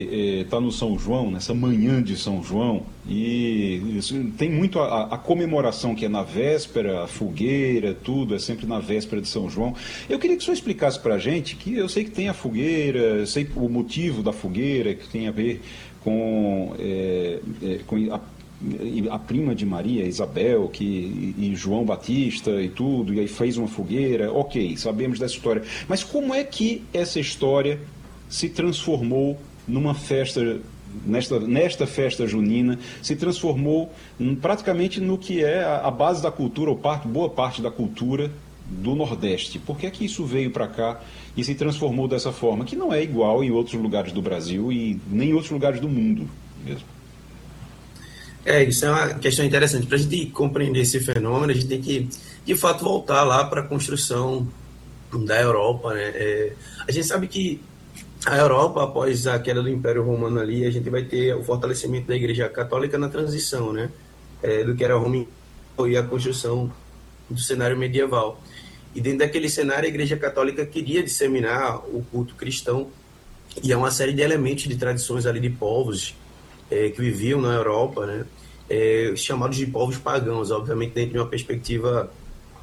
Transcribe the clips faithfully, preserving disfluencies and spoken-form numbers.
Está no São João, nessa manhã de São João, e isso, tem muito a, a comemoração que é na véspera, a fogueira, tudo, é sempre na véspera de São João. Eu queria que o senhor explicasse para a gente, que eu sei que tem a fogueira, eu sei o motivo da fogueira, que tem a ver com, é, é, com a, a prima de Maria, Isabel, que, e, e João Batista e tudo, e aí fez uma fogueira, ok, sabemos dessa história. Mas como é que essa história se transformou numa festa, nesta, nesta festa junina, se transformou praticamente no que é a, a base da cultura, ou parte, boa parte da cultura do Nordeste? Por que é que isso veio para cá e se transformou dessa forma, que não é igual em outros lugares do Brasil e nem em outros lugares do mundo mesmo? É, isso é uma questão interessante. Para a gente compreender esse fenômeno, a gente tem que, de fato, voltar lá para a construção da Europa, né? É, a gente sabe que a Europa, após a queda do Império Romano ali, a gente vai ter o fortalecimento da Igreja Católica na transição, né? É, do que era Roma e a construção do cenário medieval. E dentro daquele cenário, a Igreja Católica queria disseminar o culto cristão e é uma série de elementos, de tradições ali de povos é, que viviam na Europa, né? É, chamados de povos pagãos, obviamente dentro de uma perspectiva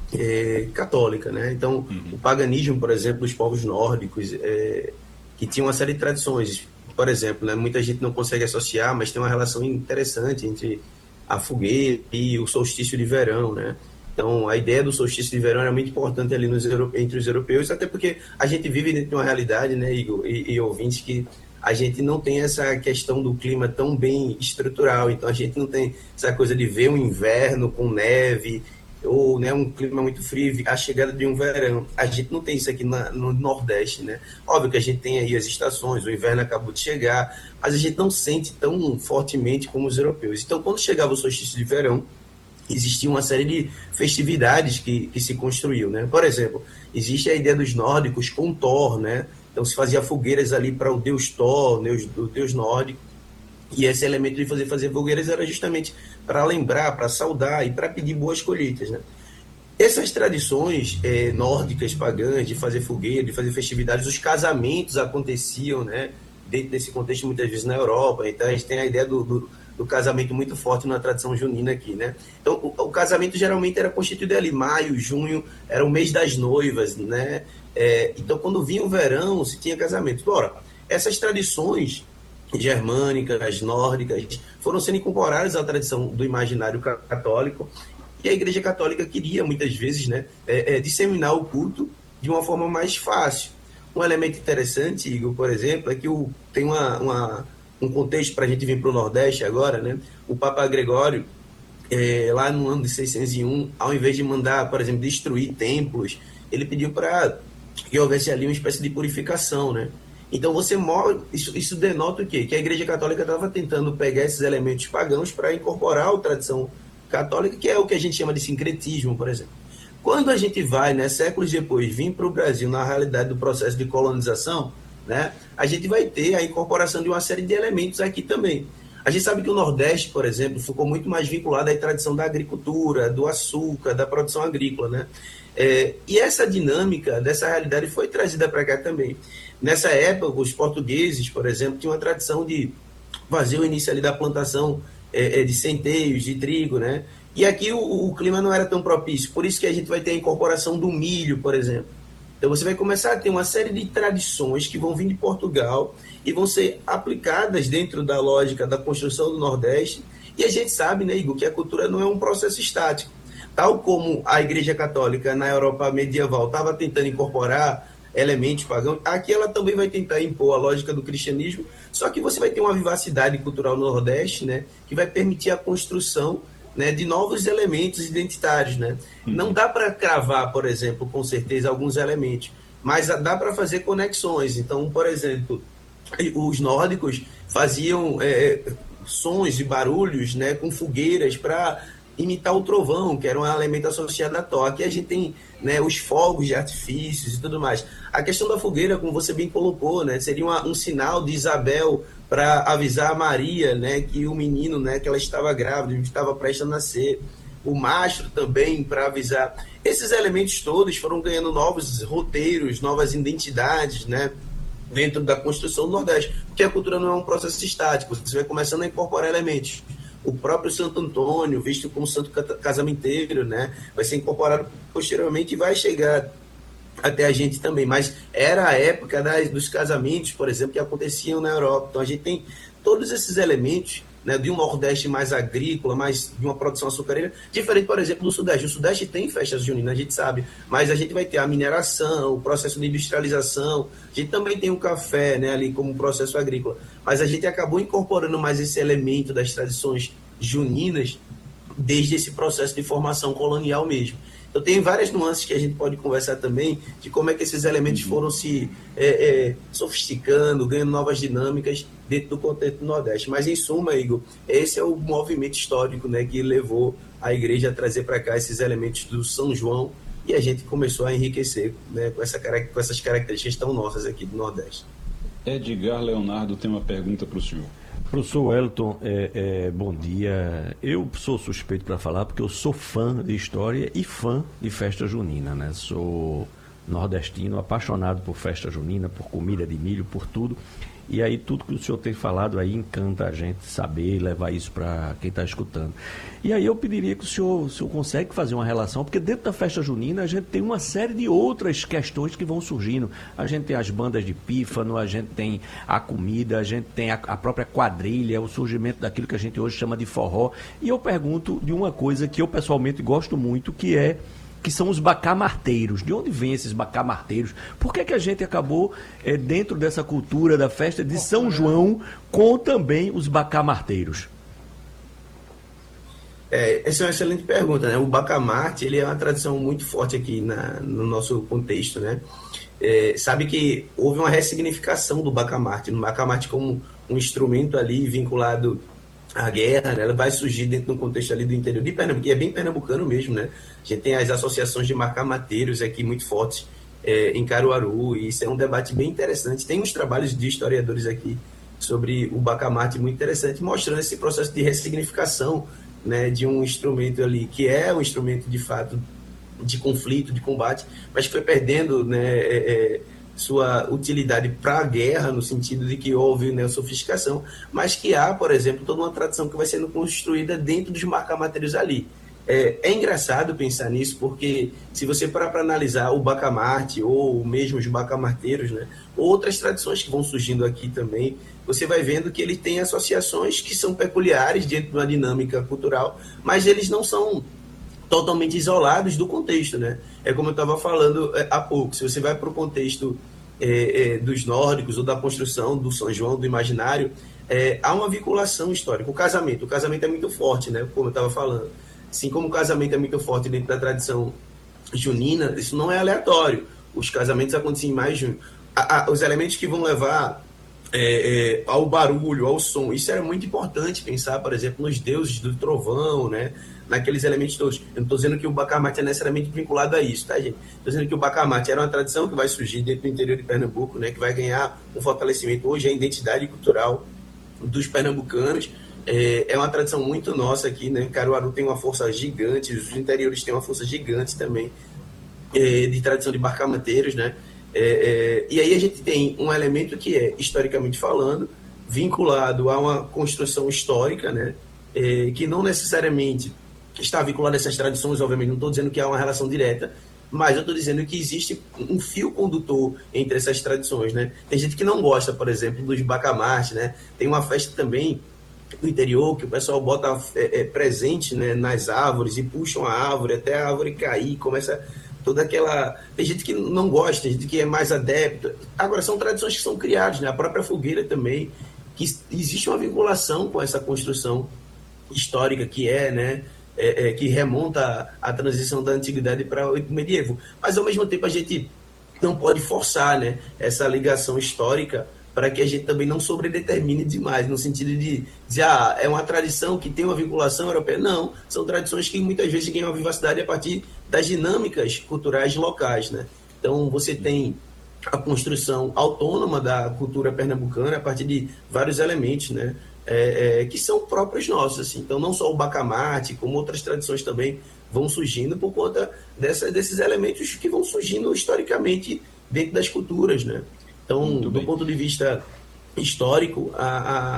é, católica, né? Então, uhum. o paganismo, por exemplo, dos povos nórdicos, é, que tinha uma série de tradições. Por exemplo, né, muita gente não consegue associar, mas tem uma relação interessante entre a fogueira e o solstício de verão, né? Então, a ideia do solstício de verão era muito importante ali nos, entre os europeus, até porque a gente vive dentro de uma realidade, né, Igor, e, e ouvintes, que a gente não tem essa questão do clima tão bem estrutural. Então, a gente não tem essa coisa de ver um inverno com neve, ou né, um clima muito frio, a chegada de um verão. A gente não tem isso aqui na, no Nordeste, né? Óbvio que a gente tem aí as estações, o inverno acabou de chegar, mas a gente não sente tão fortemente como os europeus. Então, quando chegava o solstício de verão, existia uma série de festividades que, que se construiu, né? Por exemplo, existe a ideia dos nórdicos com Thor, né? Então, se fazia fogueiras ali para o deus Thor, o deus nórdico. E esse elemento de fazer, fazer fogueiras era justamente para lembrar, para saudar e para pedir boas colheitas, né? Essas tradições é, nórdicas, pagãs, de fazer fogueira, de fazer festividades, os casamentos aconteciam, né? Dentro desse contexto, muitas vezes na Europa. Então, a gente tem a ideia do, do, do casamento muito forte na tradição junina aqui, né? Então, o, o casamento geralmente era constituído ali, maio, junho, era o mês das noivas, né? É, então, quando vinha o verão, se tinha casamento. Ora, essas tradições germânicas, nórdicas, foram sendo incorporadas à tradição do imaginário católico, e a Igreja Católica queria, muitas vezes, né, é, é, disseminar o culto de uma forma mais fácil. Um elemento interessante, Igor, por exemplo, é que o, tem uma, uma, um contexto para a gente vir para o Nordeste agora, né? O Papa Gregório, é, lá no ano de seiscentos e um, ao invés de mandar, por exemplo, destruir templos, ele pediu para que houvesse ali uma espécie de purificação, né? Então, você mostra, isso, isso denota o quê? Que a Igreja Católica estava tentando pegar esses elementos pagãos para incorporar a tradição católica, que é o que a gente chama de sincretismo, por exemplo. Quando a gente vai, né, séculos depois, vir para o Brasil, na realidade do processo de colonização, né, a gente vai ter a incorporação de uma série de elementos aqui também. A gente sabe que o Nordeste, por exemplo, ficou muito mais vinculado à tradição da agricultura, do açúcar, da produção agrícola, né? É, e essa dinâmica dessa realidade foi trazida para cá também. Nessa época, os portugueses, por exemplo, tinham a tradição de fazer o início ali da plantação é, de centeios, de trigo, né? E aqui o, o clima não era tão propício, por isso que a gente vai ter a incorporação do milho, por exemplo. Então você vai começar a ter uma série de tradições que vão vir de Portugal e vão ser aplicadas dentro da lógica da construção do Nordeste. E a gente sabe, né, Igor, que a cultura não é um processo estático. Tal como a Igreja Católica na Europa medieval estava tentando incorporar elementos pagãos, aqui ela também vai tentar impor a lógica do cristianismo, só que você vai ter uma vivacidade cultural no Nordeste, né, que vai permitir a construção, né, de novos elementos identitários, né? Não dá para cravar, por exemplo, com certeza, alguns elementos, mas dá para fazer conexões. Então, por exemplo, os nórdicos faziam é, sons e barulhos, né, com fogueiras para imitar o trovão, que era um elemento associado à toca. Aqui a gente tem, né, os fogos de artifícios e tudo mais. A questão da fogueira, como você bem colocou, né, seria uma, um sinal de Isabel para avisar a Maria, né, que o menino, né, que ela estava grávida, estava prestes a nascer. O mastro também para avisar. Esses elementos todos foram ganhando novos roteiros, novas identidades, né? dentro da construção do Nordeste, porque a cultura não é um processo estático, você vai começando a incorporar elementos. O próprio Santo Antônio, visto como santo casamenteiro, né, vai ser incorporado posteriormente e vai chegar até a gente também, mas era a época das, dos casamentos, por exemplo, que aconteciam na Europa. Então a gente tem todos esses elementos, né, de um Nordeste mais agrícola, mais de uma produção açucareira, diferente, por exemplo, do Sudeste. O Sudeste tem festas juninas, a gente sabe, mas a gente vai ter a mineração, o processo de industrialização, a gente também tem o café, né, ali como processo agrícola, mas a gente acabou incorporando mais esse elemento das tradições juninas desde esse processo de formação colonial mesmo. Então, tem várias nuances que a gente pode conversar também de como é que esses elementos foram se é, é, sofisticando, ganhando novas dinâmicas dentro do contexto do Nordeste. Mas, em suma, Igor, esse é o movimento histórico, né, que levou a igreja a trazer para cá esses elementos do São João e a gente começou a enriquecer, né, com, essa, com essas características tão nossas aqui do Nordeste. Edgar Leonardo tem uma pergunta para o senhor. Professor Wellington, é, é, bom dia. Eu sou suspeito para falar porque eu sou fã de história e fã de festa junina, né? Sou nordestino, apaixonado por festa junina, por comida de milho, por tudo. E aí tudo que o senhor tem falado aí encanta a gente saber e levar isso para quem está escutando. E aí eu pediria que o senhor, o senhor consegue fazer uma relação, porque dentro da festa junina a gente tem uma série de outras questões que vão surgindo. A gente tem as bandas de pífano, a gente tem a comida, a gente tem a, a própria quadrilha, o surgimento daquilo que a gente hoje chama de forró. E eu pergunto de uma coisa que eu pessoalmente gosto muito, que é que são os bacamarteiros. De onde vêm esses bacamarteiros? Por que, que a gente acabou é, dentro dessa cultura da festa de São João com também os bacamarteiros? É, essa é uma excelente pergunta, né? O bacamarte, ele é uma tradição muito forte aqui na, no nosso contexto, né? É, sabe que houve uma ressignificação do bacamarte, no bacamarte como um instrumento ali vinculado à guerra, né? Ela vai surgir dentro do contexto ali do interior de Pernambuco, que é bem pernambucano mesmo, né? A gente tem as associações de bacamarteiros aqui muito fortes é, em Caruaru, e isso é um debate bem interessante. Tem uns trabalhos de historiadores aqui sobre o bacamarte muito interessante, mostrando esse processo de ressignificação, né, de um instrumento ali, que é um instrumento de fato de conflito, de combate, mas que foi perdendo, né, é, é, sua utilidade para a guerra, no sentido de que houve, né, sofisticação, mas que há, por exemplo, toda uma tradição que vai sendo construída dentro dos bacamarteiros ali. É, é engraçado pensar nisso, porque se você parar para analisar o bacamarte, ou mesmo os bacamarteiros, né, outras tradições que vão surgindo aqui também, você vai vendo que ele tem associações que são peculiares dentro de uma dinâmica cultural, mas eles não são totalmente isolados do contexto, né? É como eu estava falando é, há pouco, se você vai para o contexto é, é, dos nórdicos ou da construção do São João, do imaginário, é, há uma vinculação histórica. O casamento, o casamento é muito forte, né? Como eu estava falando. Assim como o casamento é muito forte dentro da tradição junina, isso não é aleatório. Os casamentos acontecem em mais junho. A, a, os elementos que vão levar É, é, ao barulho, ao som. Isso era muito importante pensar, por exemplo, nos deuses do trovão, né? Naqueles elementos todos. Eu não estou dizendo que o bacamarte é necessariamente vinculado a isso, tá, gente? Estou dizendo que o bacamarte era uma tradição que vai surgir dentro do interior de Pernambuco, né? Que vai ganhar um fortalecimento. Hoje é a identidade cultural dos pernambucanos. É, é uma tradição muito nossa aqui, né? Caruaru tem uma força gigante, os interiores têm uma força gigante também, é, de tradição de bacamarteiros, né? É, é, e aí a gente tem um elemento que é, historicamente falando, vinculado a uma construção histórica, né, é, que não necessariamente está vinculado a essas tradições, obviamente, não estou dizendo que há uma relação direta, mas eu estou dizendo que existe um fio condutor entre essas tradições, né? Tem gente que não gosta, por exemplo, dos bacamartes, né? Tem uma festa também no interior que o pessoal bota é, é, presente, né, nas árvores e puxam a árvore até a árvore cair, começa toda aquela... Tem gente que não gosta, tem gente que é mais adepta. Agora, são tradições que são criadas, né? A própria fogueira também, que existe uma vinculação com essa construção histórica que é, né? É, é, que remonta à transição da antiguidade para o medievo. Mas, ao mesmo tempo, a gente não pode forçar, né, essa ligação histórica para que a gente também não sobredetermine demais, no sentido de dizer, ah, é uma tradição que tem uma vinculação europeia. Não, são tradições que muitas vezes ganham vivacidade a partir das dinâmicas culturais locais, né? Então, você tem a construção autônoma da cultura pernambucana a partir de vários elementos, né? É, é, que são próprios nossos, assim. Então, não só o bacamarte, como outras tradições também vão surgindo por conta dessa, desses elementos que vão surgindo historicamente dentro das culturas, né? Então, Muito do bem. ponto de vista histórico, a,